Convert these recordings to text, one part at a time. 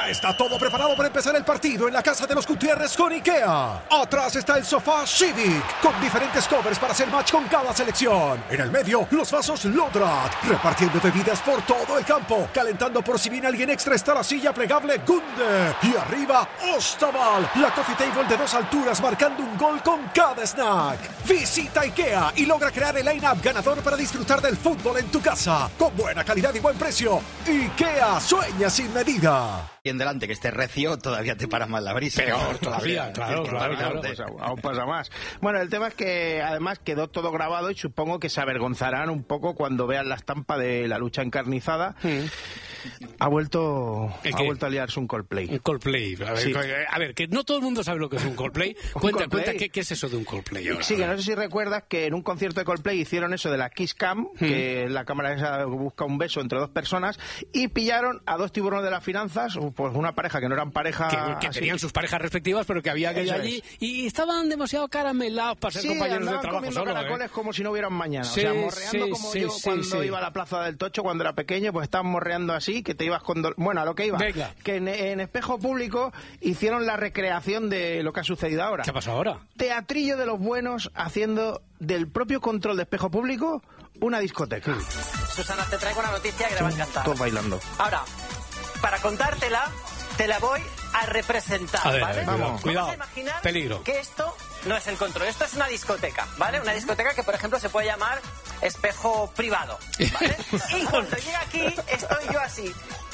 Ya está todo preparado para empezar el partido en la casa de los Gutiérrez con IKEA. Atrás está el sofá Civic, con diferentes covers para hacer match con cada selección. En el medio, los vasos Lodrat, repartiendo bebidas por todo el campo. Calentando por si viene alguien extra está la silla plegable Gunde. Y arriba, Ostaval, la coffee table de 2 alturas marcando un gol con cada snack. Visita IKEA y logra crear el line-up ganador para disfrutar del fútbol en tu casa. Con buena calidad y buen precio. IKEA, sueña sin medida. Y en delante, que esté recio, todavía te para más la brisa. Peor todavía, claro. Pues aún pasa más. Bueno, el tema es que además quedó todo grabado y supongo que se avergonzarán un poco cuando vean la estampa de la lucha encarnizada. Ha vuelto a liarse un Coldplay. Un Coldplay. Sí. A ver, que no todo el mundo sabe lo que es un Coldplay. Cuenta, ¿qué es eso de un Coldplay ahora? Sí, que no sé si recuerdas que en un concierto de Coldplay hicieron eso de la Kiss Cam, que la cámara esa busca un beso entre 2 personas, y pillaron a 2 tiburones de las finanzas, pues una pareja que no eran pareja... Que tenían sus parejas respectivas, pero que había aquello allí, y estaban demasiado caramelados para ser compañeros de trabajo solo. Caracoles como si no hubieran mañana. O sea, morreando como yo cuando iba a la Plaza del Tocho cuando era pequeño, pues estaban morreando así, que te ibas con... Bueno, a lo que iba. Venga. Que en Espejo Público hicieron la recreación de lo que ha sucedido ahora. ¿Qué ha pasado ahora? Teatrillo de los buenos haciendo del propio control de Espejo Público una discoteca. Susana, te traigo una noticia que te va a encantar. Todos bailando. Ahora, para contártela, te la voy a representar, A ver, ¿vale? vamos, cuidado. Vamos a imaginar Peligro. que esto no es el control, esto es una discoteca, ¿vale? Una discoteca que, por ejemplo, se puede llamar espejo privado, ¿vale? Y cuando llega aquí, estoy yo así,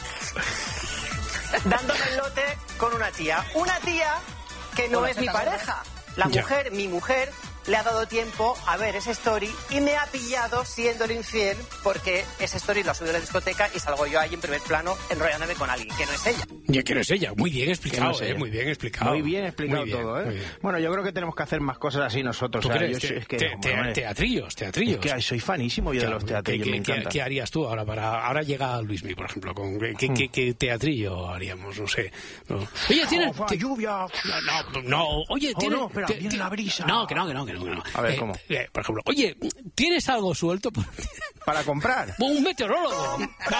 dándome el lote con una tía. Una tía que no es mi pareja. Mi mujer, le ha dado tiempo a ver ese story y me ha pillado siéndole infiel porque ese story lo ha subido a la discoteca y salgo yo ahí en primer plano enrollándome con alguien que no es ella. Ya que no es ella. Muy bien explicado, muy bien explicado. Muy bien explicado todo, ¿eh? Bueno, yo creo que tenemos que hacer más cosas así nosotros. ¿Tú crees? Teatrillos. Es que soy fanísimo yo de los teatrillos, me encanta. ¿Qué harías tú ahora? Ahora llega Luismi, por ejemplo. ¿Qué teatrillo haríamos? No sé. No. Oye, ¿tienes...? lluvia. No. Oye, ¿tienes...? No, espera, viene la brisa. No. A ver, ¿cómo? Por ejemplo, oye, ¿tienes algo suelto? ¿Para comprar? Un meteorólogo.